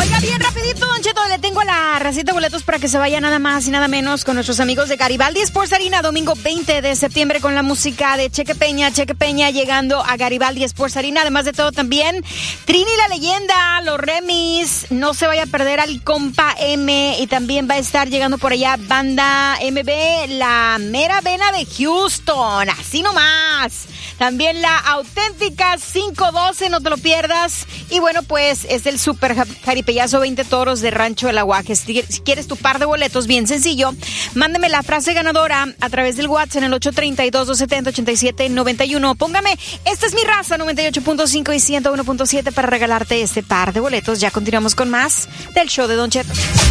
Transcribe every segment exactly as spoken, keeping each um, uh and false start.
Oiga, bien rapidito, Don Cheto, le tengo la receta de boletos para que se vaya nada más y nada menos con nuestros amigos de Garibaldi Sports Arena, domingo veinte de septiembre con la música de Cheque Peña, Cheque Peña llegando a Garibaldi Sports Arena. Además de todo también, Trini la leyenda, los Remis, no se vaya a perder al compa M y también va a estar llegando por allá Banda M B, la mera vena de Houston, así nomás. También la auténtica cinco doce, no te lo pierdas. Y bueno, pues es el super jaripellazo veinte toros de Rancho del Aguaje. Si quieres tu par de boletos, bien sencillo, mándeme la frase ganadora a través del WhatsApp en el ocho tres dos, dos siete cero, ocho siete nueve uno. Póngame, esta es mi raza, noventa y ocho punto cinco y ciento uno punto siete para regalarte este par de boletos. Ya continuamos con más del show de Don Cheto.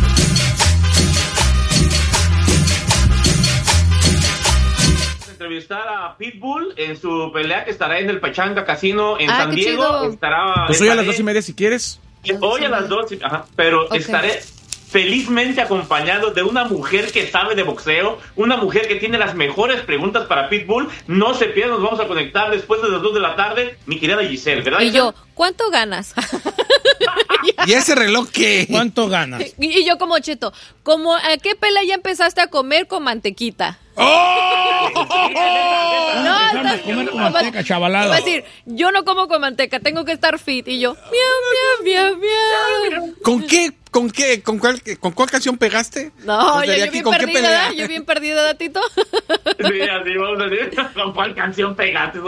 Entrevistar a Pitbull en su pelea que estará en el Pachanga Casino en ah, San Diego. Chido. Estará, pues hoy a las dos y media si quieres. Hoy a las dos, ajá, pero okay. Estaré felizmente acompañado de una mujer que sabe de boxeo, una mujer que tiene las mejores preguntas para Pitbull. No se pierdan, nos vamos a conectar después de las dos de la tarde, mi querida Giselle, ¿verdad? Y yo, ¿cuánto ganas? ¿Y ese reloj qué? ¿Cuánto ganas? Y yo como Cheto, ¿cómo, ¿a qué pelea ya empezaste a comer con mantequita? ¡Oh! No, no, comer con manteca, chavalada. Va a decir, yo no como con manteca, tengo que estar fit. Y yo, miau, miau, miau, miau. ¿Con qué? ¿Con qué? ¿Con cuál, con cuál canción pegaste? No, yo, yo bien ¿con perdida, yo bien perdida, Tito. Sí, así vamos a decir, ¿con cuál canción pegaste?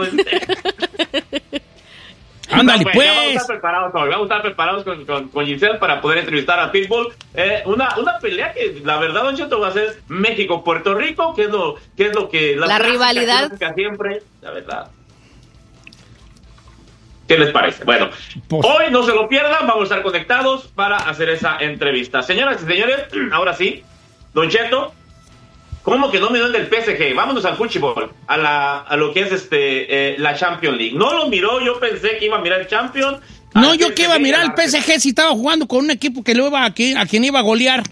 Ándale, no, pues. Vamos a estar preparados hoy, vamos a estar preparados con, con, con Giselle para poder entrevistar a Pitbull. Eh, una, una pelea que, la verdad, Don Cheto, va a ser México-Puerto Rico, que es lo, que es lo que... La, la rivalidad. Siempre, la verdad. ¿Qué les parece? Bueno, pues, hoy no se lo pierdan, vamos a estar conectados para hacer esa entrevista. Señoras y señores, ahora sí, Don Cheto, ¿cómo quedó mi don del P S G? Vámonos al fútbol, a, la, a lo que es este eh, la Champions League. No lo miró, yo pensé que iba a mirar el Champions. No, yo que iba a mirar el P S G si estaba jugando con un equipo que lo iba a, quien, a quien iba a golear.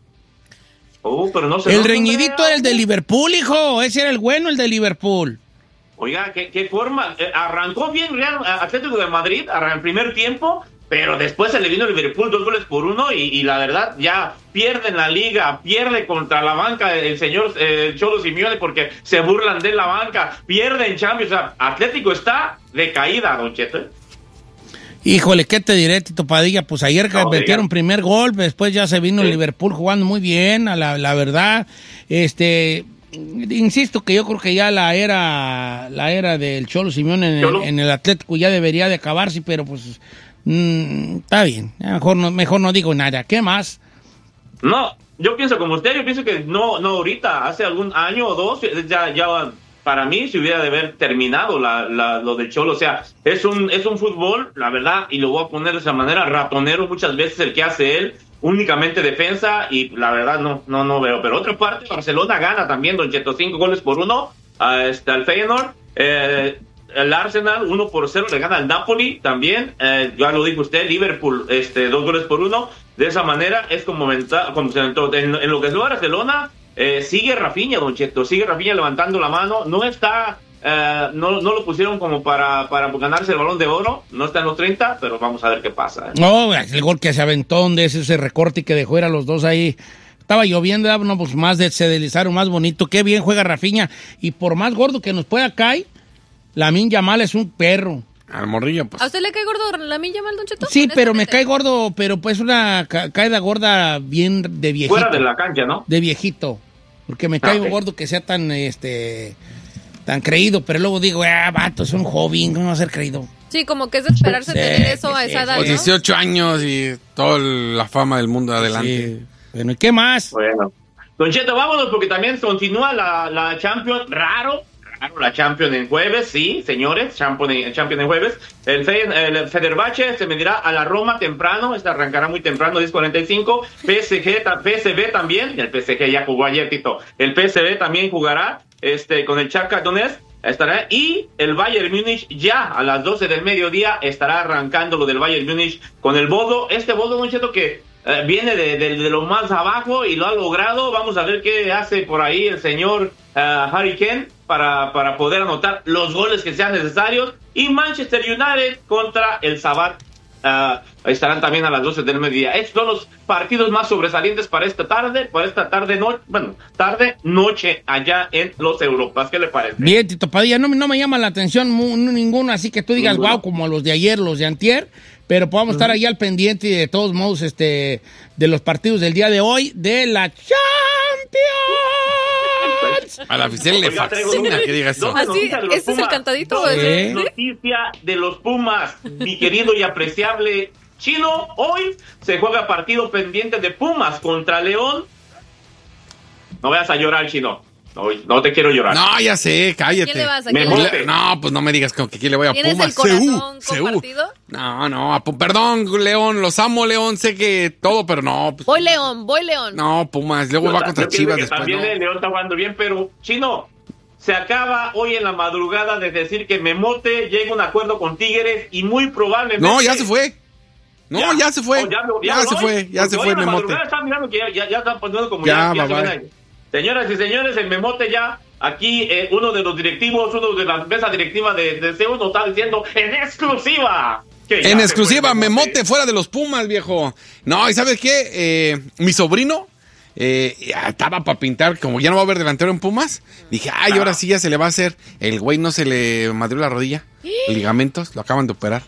Oh, pero no sé. El reñidito era el de Liverpool, hijo. Ese era el bueno, el de Liverpool. Oiga, ¿qué, qué forma? Eh, arrancó bien Real Atlético de Madrid en el primer tiempo, pero después se le vino el Liverpool dos goles por uno y, y la verdad ya pierde en la liga, pierde contra la banca el señor eh, Cholo Simeone porque se burlan de la banca, pierde en Champions. O sea, Atlético está de caída, Don Cheto. Híjole, ¿qué te diré, Tito Padilla? Pues ayer no, metieron primer gol, después ya se vino sí. el Liverpool jugando muy bien, a la, la verdad. Este... Insisto que yo creo que ya la era la era del Cholo Simeone en, ¿Cholo? en el Atlético ya debería de acabarse, pero pues mmm, está bien, mejor no, mejor no digo nada. ¿Qué más? No, yo pienso como usted, yo pienso que no, no ahorita, hace algún año o dos, ya, ya para mí se hubiera de haber terminado la, la, lo del Cholo. O sea, es un, es un fútbol, la verdad, y lo voy a poner de esa manera, ratonero muchas veces el que hace él, únicamente defensa, y la verdad no no no veo. Pero otra parte, Barcelona gana también, Don Cheto, cinco goles por uno a este, al Feyenoord. Eh, el Arsenal, uno por cero, le gana al Napoli también. Eh, ya lo dijo usted, Liverpool, este, dos goles por uno. De esa manera es como, menta, como se entró. En, en lo que es Barcelona, eh, sigue Rafinha, Don Cheto, sigue Rafinha levantando la mano. No está... Uh, no, no lo pusieron como para, para ganarse el Balón de Oro, no está en los treinta, pero vamos a ver qué pasa. ¿eh? No, el gol que se aventó, donde es ese recorte que dejó era los dos ahí. Estaba lloviendo, no, pues más de, se deslizaron, más bonito. Qué bien juega Rafinha. Y por más gordo que nos pueda caer, Lamine Yamal es un perro. Al morrillo, pues. ¿A usted le cae gordo Lamine Yamal, Don Cheto? Sí, pero me cae gordo, pero pues una ca- caída gorda bien de viejito. Fuera de la cancha, ¿no? De viejito. Porque me ah, cae okay. gordo que sea tan, este... tan creído, pero luego digo, ah, vato, es un joven, ¿cómo va a ser creído? Sí, como que es de esperarse sí, tener eso a esa edad, ¿no? dieciocho años y toda la fama del mundo adelante. Sí. Bueno, ¿y qué más? Bueno, Don Cheto, vámonos porque también continúa la, la Champions, raro, raro la Champions en jueves, sí, señores, Champions, Champions en jueves. El, Fe, el Fenerbahce se medirá a la Roma temprano, esta arrancará muy temprano, diez cuarenta y cinco. P S G, P S V también, el P S G ya jugó ayer, Tito. El P S V también jugará. Este, con el Shakhtar Donetsk estará, y el Bayern Múnich ya a las doce del mediodía estará arrancando lo del Bayern Múnich con el Bodo, este Bodo, Don Cheto, que eh, viene de, de, de lo más abajo y lo ha logrado. Vamos a ver qué hace por ahí el señor uh, Harry Kane para, para poder anotar los goles que sean necesarios. Y Manchester United contra el Sabah uh, estarán también a las doce del mediodía. Estos son los partidos más sobresalientes para esta tarde, para esta tarde, no, bueno, tarde, noche allá en los Europas. ¿Qué le parece? Bien, Tito Padilla, no, no me llama la atención mu- ninguno, así que tú digas, Ninguno. wow, como los de ayer, los de antier, pero podamos uh-huh. estar ahí al pendiente de todos modos este, de los partidos del día de hoy de la Champions. A la oficial le fascina que diga eso. Así, ¿este es el cantadito? Dos ¿Eh? noticia de los Pumas, mi querido y apreciable Chino. Hoy se juega partido pendiente de Pumas contra León. No vayas a llorar, Chino. No, no te quiero llorar. No, ya sé, cállate. ¿Quién le vas a Me quién le- mote. No, pues no me digas que quién le voy a ¿Tienes Pumas. el corazón C U, compartido? No, no, a Pu- perdón, León, los amo, León, sé que todo, pero no. Pues, Voy León, voy León. no, Pumas, luego Yo va ta- contra yo pienso Chivas que después. También No. el León está jugando bien, pero Chino, se acaba hoy en la madrugada de decir que Memote llega a un acuerdo con Tigres y muy probablemente... No, ya se fue. No, ya, se fue. Oh, ya, ya, ya se hoy, fue, ya porque se hoy fue en la Memote. madrugada están mirando que ya, ya, ya están poniendo como Ya, ya, ya bye, se ven bye. ahí. Señoras y señores, el Memote ya, aquí eh, uno de los directivos, uno de la mesa directiva de, de C U nos está diciendo en exclusiva. que ya En se exclusiva, fue Memote fuera de los Pumas, viejo. No, ¿y sabes qué? Eh, mi sobrino eh, ya estaba para pintar, como ya no va a haber delantero en Pumas. Dije, ay, ahora sí ya se le va a hacer. El güey no se le madrió la rodilla. Ligamentos, lo acaban de operar.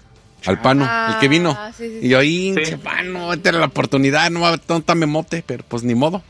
Al Pano, Ah, el que vino. sí, sí, sí. Y yo, ahí, Sí. Pano, esta era la oportunidad, no va no está Memote, pero pues ni modo.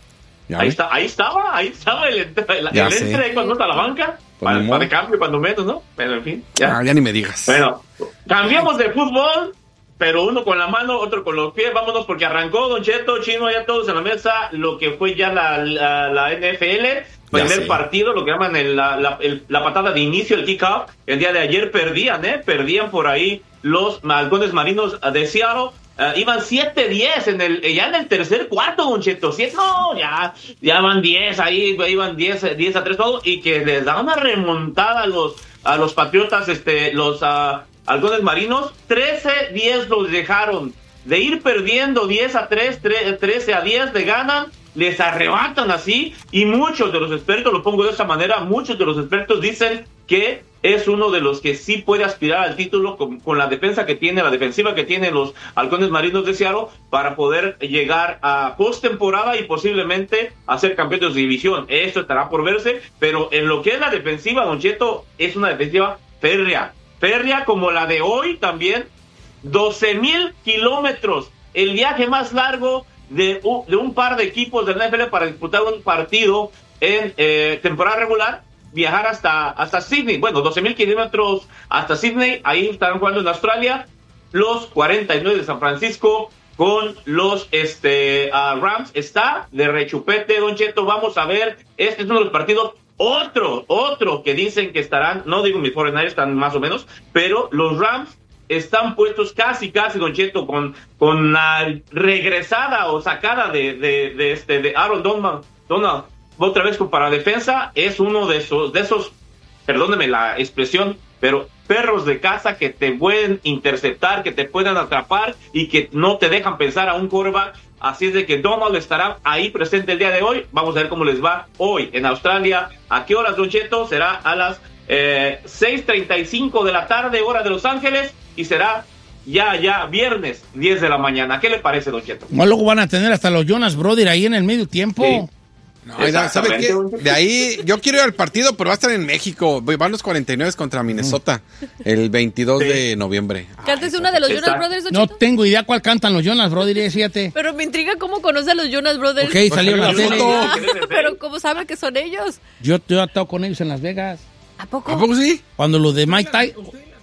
Ya Ahí, ves. está, ahí estaba, ahí estaba el, el, Ya el sé. entre ahí cuando está la banca, Pues para, ni para modo. de cambio cuando menos, ¿no? Pero en fin, ya. Ah, ya ni me digas. Bueno, cambiamos de fútbol, pero uno con la mano, otro con los pies. Vámonos porque arrancó Don Cheto, Chino, ya todos en la mesa, lo que fue ya la, la, la N F L. Primer sé. partido, lo que llaman el, la, la, el- la patada de inicio, el kick-off. El día de ayer perdían, ¿eh? Perdían por ahí los halcones marinos de Seattle. Uh, iban siete diez en el, ya en el tercer cuarto, Don Cheto. siete, no, ya, ya van diez ahí, iban diez a tres todo. Y que les da una remontada a los, a los patriotas, este, los uh, halcones marinos. trece diez los dejaron. De ir perdiendo diez a tres, trece a diez, le ganan, les arrebatan así, y muchos de los expertos, lo pongo de esa manera, muchos de los expertos dicen que es uno de los que sí puede aspirar al título con, con la defensa que tiene, la defensiva que tienen los halcones marinos de Seattle, para poder llegar a postemporada y posiblemente a ser campeones de división. Esto estará por verse, pero en lo que es la defensiva, Don Cheto, es una defensiva férrea, férrea como la de hoy también. doce mil kilómetros, el viaje más largo de un, de un par de equipos de la N F L para disputar un partido en eh, temporada regular, viajar hasta, hasta Sydney. Bueno, doce mil kilómetros hasta Sydney, ahí estarán jugando en Australia los cuarenta y nueve de San Francisco con los este uh, Rams. Está de rechupete, Don Cheto. Vamos a ver, este es uno de los partidos. Otro, otro que dicen que estarán, no digo mis cuarenta y nueve están más o menos, pero los Rams están puestos casi, casi, Don Cheto, con, con la regresada o sacada de, de, de, este, de Aaron Donald, Donald, otra vez para defensa. Es uno de esos, de esos, perdóneme la expresión, pero perros de casa que te pueden interceptar, que te pueden atrapar y que no te dejan pensar a un quarterback. Así es de que Donald estará ahí presente el día de hoy. Vamos a ver cómo les va hoy en Australia. ¿A qué horas, Don Cheto? Será a las eh, seis treinta y cinco de la tarde, hora de Los Ángeles, y será ya, ya, viernes, diez de la mañana. ¿Qué le parece, Don Cheto? No, luego van a tener hasta los Jonas Brother ahí en el medio tiempo. Sí. No, mira, ¿sabe qué? De ahí, yo quiero ir al partido, pero va a estar en México. Van los cuarenta y nueve contra Minnesota, el veintidós Sí. de noviembre. ¿Cantes una de los está. Jonas Brothers, Don No Cheto? tengo idea cuál cantan los Jonas Brother, fíjate. Pero me intriga cómo conoce a los Jonas Brothers. Ok, salió en la salió la tele. foto. Ah, pero ¿cómo sabe que son ellos? Yo, yo he estado con ellos en Las Vegas. ¿A poco? ¿A poco sí? Cuando lo de Mike Tyson.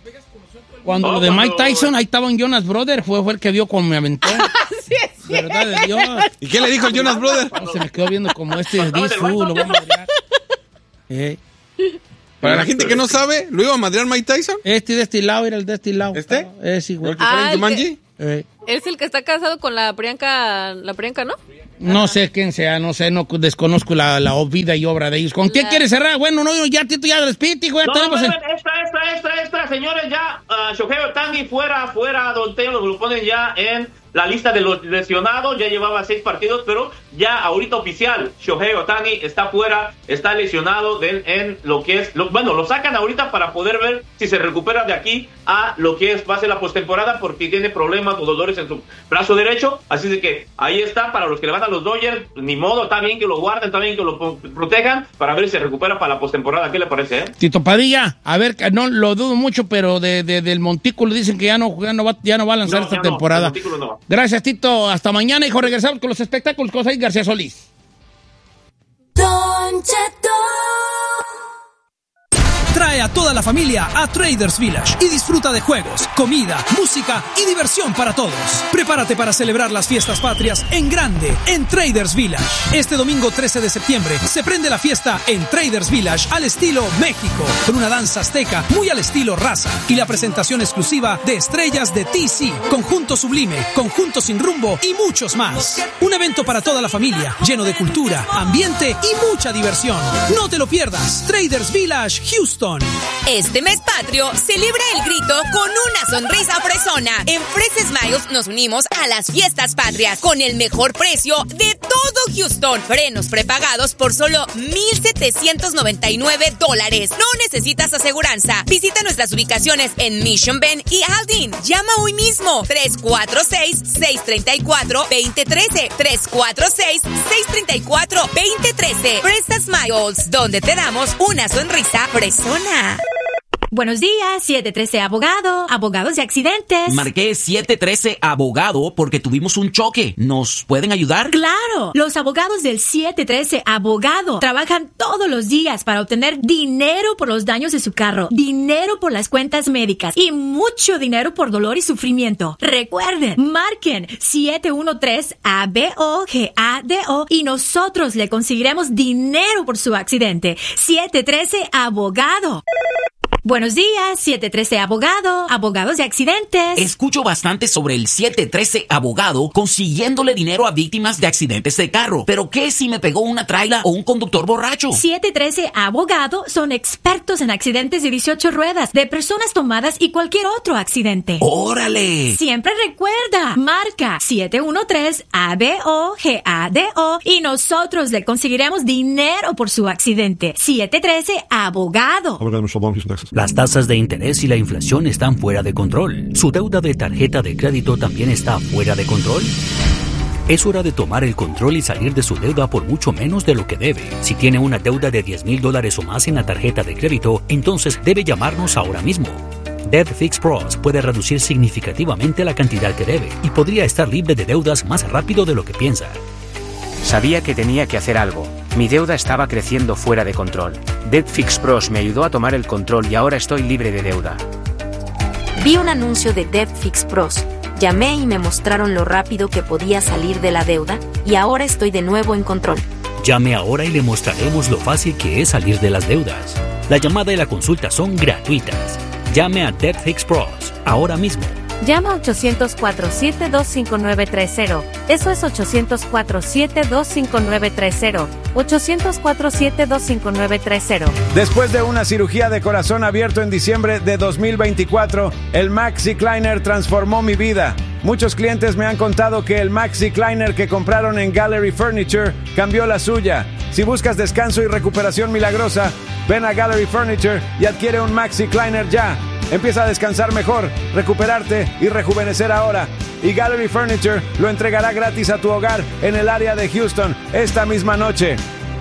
Cuando Oh, lo de Mike cuando- Tyson, ahí estaban Jonas Brother, fue, fue el que vio como me aventó. Sí, sí. Verdad de Dios. ¿Y qué le dijo el Jonas Brother? No, se me quedó viendo como este es Cuando this estaba en el fool, lo banco. vamos a madrear. Eh, Para la gente que no sabe, ¿lo iba a madrear Mike Tyson? Este de este lado era el de este lado. ¿Este? Ese, güey. ¿El que sale Ah, en el Jumanji? Eh, Es el que está casado con la Priyanka, la Priyanka, ¿no? no sé quién sea, no sé, no desconozco la, la vida y obra de ellos. ¿Con quién La- quieres cerrar? Bueno, no, ya, Tito, ya despídete, güey. No, tenemos no, el- no, extra, extra, extra, extra, señores, ya uh, Shohei Ohtani fuera, fuera, Don Teo, lo ponen ya en la lista de los lesionados, ya llevaba seis partidos, pero ya ahorita oficial, Shohei Ohtani está fuera, está lesionado de, en lo que es, lo, bueno, lo sacan ahorita para poder ver si se recupera de aquí a lo que es, va a ser la postemporada, porque tiene problemas o dolores en su brazo derecho, así de que ahí está, para los que le van a los Dodgers, ni modo, está bien que lo guarden, está bien que lo protejan, para ver si se recupera para la postemporada. ¿Qué le parece, eh? Tito Padilla, a ver, no lo dudo mucho, pero de, de, del Montículo dicen que ya no, ya no, va, ya no va a lanzar no, esta no, temporada. No. Gracias, Tito. Hasta mañana, hijo. Regresamos con los espectáculos con Said García Solís. Don Cheto. Trae a toda la familia a Traders Village y disfruta de juegos, comida, música y diversión para todos. Prepárate para celebrar las fiestas patrias en grande en Traders Village. Este domingo trece de septiembre se prende la fiesta en Traders Village al estilo México, con una danza azteca muy al estilo raza y la presentación exclusiva de estrellas de T C, Conjunto Sublime, Conjunto Sin Rumbo y muchos más. Un evento para toda la familia, lleno de cultura, ambiente y mucha diversión. No te lo pierdas. Traders Village, Houston. Este mes patrio, celebra el grito con una sonrisa fresona. En Fresh Smiles nos unimos a las fiestas patrias con el mejor precio de todo Houston. Frenos prepagados por solo mil setecientos noventa y nueve dólares. No necesitas aseguranza. Visita nuestras ubicaciones en Mission Bend y Aldin. Llama hoy mismo. tres cuatro seis, seis tres cuatro, dos cero uno tres. tres cuatro seis, seis tres cuatro, dos cero uno tres. Fresh Smiles, donde te damos una sonrisa fresona. Buenos días, siete trece Abogado, abogados de accidentes. Marqué siete trece Abogado porque tuvimos un choque. ¿Nos pueden ayudar? ¡Claro! Los abogados del siete trece Abogado trabajan todos los días para obtener dinero por los daños de su carro, dinero por las cuentas médicas y mucho dinero por dolor y sufrimiento. Recuerden, marquen siete uno tres A B O G A D O y nosotros le conseguiremos dinero por su accidente. siete trece Abogado. Buenos días, siete trece Abogado, abogados de accidentes. Escucho bastante sobre el siete trece Abogado consiguiéndole dinero a víctimas de accidentes de carro. ¿Pero qué si me pegó una traila o un conductor borracho? siete trece Abogado son expertos en accidentes de dieciocho ruedas, de personas tomadas y cualquier otro accidente. ¡Órale! Siempre recuerda, marca siete uno tres A B O G A D O y nosotros le conseguiremos dinero por su accidente. siete trece Abogado. Las tasas de interés y la inflación están fuera de control. ¿Su deuda de tarjeta de crédito también está fuera de control? Es hora de tomar el control y salir de su deuda por mucho menos de lo que debe. Si tiene una deuda de diez mil dólares o más en la tarjeta de crédito, entonces debe llamarnos ahora mismo. Debt Fix Pros puede reducir significativamente la cantidad que debe y podría estar libre de deudas más rápido de lo que piensa. Sabía que tenía que hacer algo. Mi deuda estaba creciendo fuera de control. Debt Fix Pros me ayudó a tomar el control y ahora estoy libre de deuda. Vi un anuncio de Debt Fix Pros. Llamé y me mostraron lo rápido que podía salir de la deuda y ahora estoy de nuevo en control. Llame ahora y le mostraremos lo fácil que es salir de las deudas. La llamada y la consulta son gratuitas. Llame a Debt Fix Pros ahora mismo. Llama a ochocientos cuatro siete dos cinco nueve tres cero. Eso es ochocientos cuatro siete dos cinco nueve tres cero. ochocientos cuatro siete dos cinco nueve tres cero. Después de una cirugía de corazón abierto en diciembre de dos mil veinticuatro, el MaxiCliner transformó mi vida. Muchos clientes me han contado que el MaxiCliner que compraron en Gallery Furniture cambió la suya. Si buscas descanso y recuperación milagrosa, ven a Gallery Furniture y adquiere un MaxiCliner ya. Empieza a descansar mejor, recuperarte y rejuvenecer ahora. Y Gallery Furniture lo entregará gratis a tu hogar en el área de Houston esta misma noche.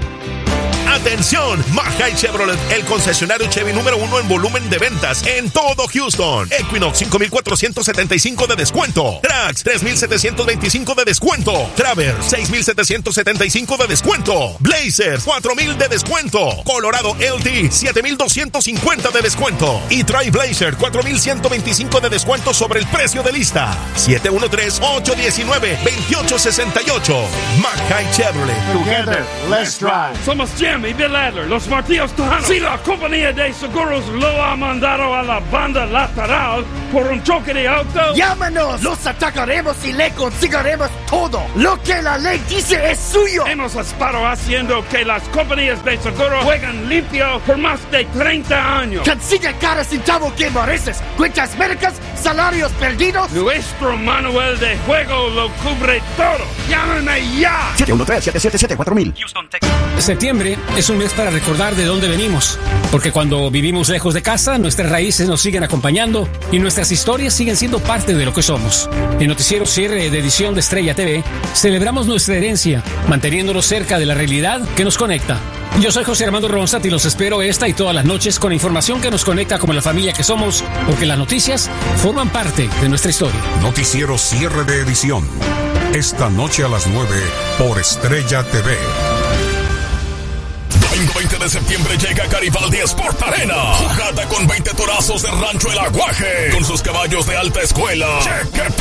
¡Atención! Mahai Chevrolet, el concesionario Chevy número uno en volumen de ventas en todo Houston. Equinox, cinco mil cuatrocientos setenta y cinco de descuento. Trax, tres mil setecientos veinticinco de descuento. Traverse, seis mil setecientos setenta y cinco de descuento. Blazer, cuatro mil de descuento. Colorado L T, siete mil doscientos cincuenta de descuento. Y Trailblazer, cuatro mil ciento veinticinco de descuento sobre el precio de lista. siete uno tres, ocho uno nueve, dos ocho seis ocho. Mahai Chevrolet. Together, let's drive. Somos Jimmy y Bill Adler, los martillos tejanos. Si la compañía de seguros lo ha mandado a la banda lateral por un choque de auto, llámanos, los atacaremos y le conseguiremos todo. Lo que la ley dice es suyo. Hemos estado haciendo que las compañías de seguro jueguen limpio por más de treinta años. Consigue cada centavo que mereces. Cuentas médicas, salarios perdidos. Nuestro manual de juego lo cubre todo. ¡Llámame ya! siete uno tres, siete siete siete, cuatro mil. Septiembre es un mes para recordar de dónde venimos, porque cuando vivimos lejos de casa, nuestras raíces nos siguen acompañando y nuestras historias siguen siendo parte de lo que somos. En Noticiero Cierre de edición de Estrella T V, celebramos nuestra herencia, manteniéndonos cerca de la realidad que nos conecta. Yo soy José Armando Ronzat y los espero esta y todas las noches con información que nos conecta como la familia que somos, porque las noticias forman parte de nuestra historia. Noticiero Cierre de edición. Esta noche a las nueve por Estrella T V. Domingo veinte de septiembre llega Garibaldi Sport Arena. Jugada con veinte torazos de Rancho El Aguaje. Con sus caballos de alta escuela. Cheque